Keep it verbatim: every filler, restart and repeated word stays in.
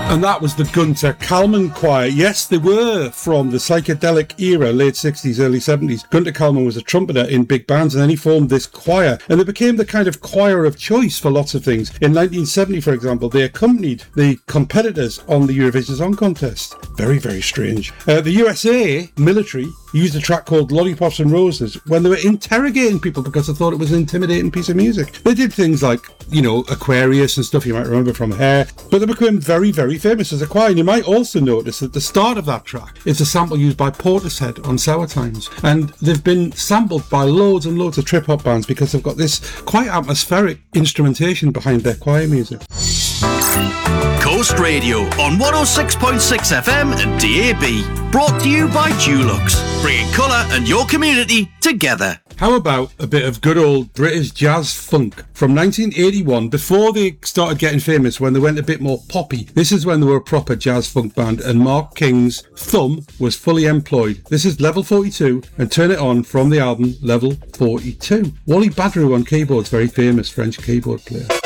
And that was the Gunter Kalman Choir. Yes, they were from the psychedelic era, late sixties, early seventies. Gunter Kalman was a trumpeter in big bands, and then he formed this choir. And they became the kind of choir of choice for lots of things. In nineteen seventy, for example, they accompanied the competitors on the Eurovision Song Contest. Very, very strange. Uh, the U S A military used a track called Lollipops and Roses when they were interrogating people because they thought it was an intimidating piece of music. They did things like, you know, Aquarius and stuff you might remember from Hair, but they became very, very famous as a choir. And you might also notice that the start of that track is a sample used by Portishead on Sour Times, and they've been sampled by loads and loads of trip-hop bands because they've got this quite atmospheric instrumentation behind their choir music. Coast Radio on one oh six point six F M and D A B. Brought to you by Dulux, bringing colour and your community together. How about a bit of good old British jazz funk from nineteen eighty-one, before they started getting famous, when they went a bit more poppy. This is when they were a proper jazz funk band, and Mark King's thumb was fully employed. This is Level forty-two, and Turn It On from the album Level forty-two. Wally Badrou on keyboards, very famous French keyboard player.